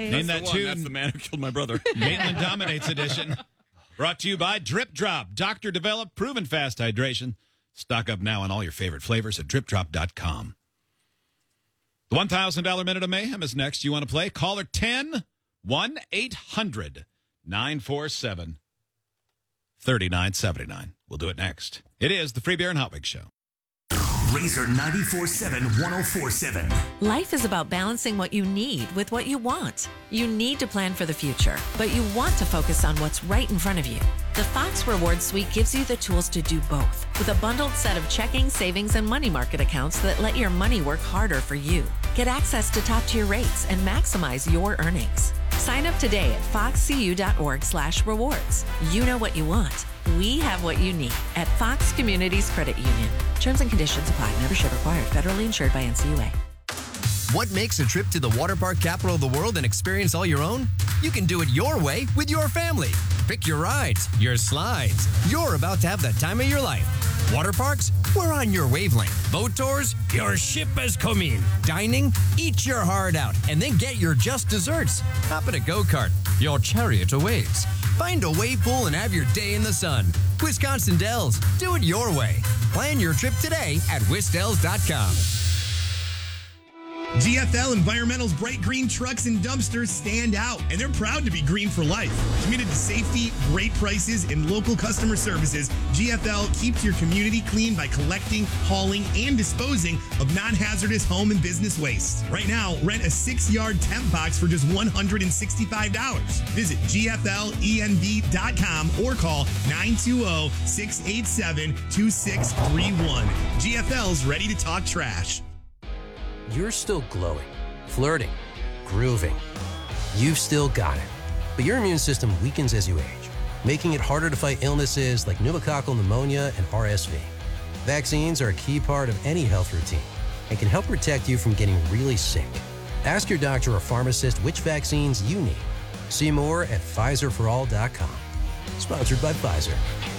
Name that tune. That's the man who killed my brother. Maitland Dominates Edition. Brought to you by Drip Drop. Doctor-developed, proven fast hydration. Stock up now on all your favorite flavors at dripdrop.com. The $1,000 Minute of Mayhem is next. You want to play? Caller 10 1-800-947-3979. We'll do it next. It is the Free Beer and Hot Wings Show. Razor 94.7 1047. Life is about balancing what you need with what you want. You need to plan for the future, but you want to focus on what's right in front of you. The Fox Rewards Suite gives you the tools to do both, with a bundled set of checking, savings, and money market accounts that let your money work harder for you. Get access to top-tier rates and maximize your earnings. Sign up today at foxcu.org/rewards. You know what you want. We have what you need at Fox Communities Credit Union. Terms and conditions apply. Membership required. Federally insured by NCUA. What makes a trip to the water park capital of the world an experience all your own? You can do it your way with your family. Pick your rides, your slides. You're about to have the time of your life. Water parks? We're on your wavelength. Boat tours? Your ship has come in. Dining? Eat your heart out and then get your just desserts. Hop in a go-kart. Your chariot awaits. Find a wave pool and have your day in the sun. Wisconsin Dells. Do it your way. Plan your trip today at wisdells.com. GFL Environmental's bright green trucks and dumpsters stand out, and they're proud to be green for life. Committed to safety, great prices, and local customer services, GFL keeps your community clean by collecting, hauling, and disposing of non-hazardous home and business waste. Right now, rent a 6-yard temp box for just $165. Visit GFLENV.com or call 920-687-2631. GFL's ready to talk trash. You're still glowing, flirting, grooving. You've still got it. But your immune system weakens as you age, making it harder to fight illnesses like pneumococcal pneumonia and RSV. Vaccines are a key part of any health routine and can help protect you from getting really sick. Ask your doctor or pharmacist which vaccines you need. See more at PfizerForAll.com. Sponsored by Pfizer.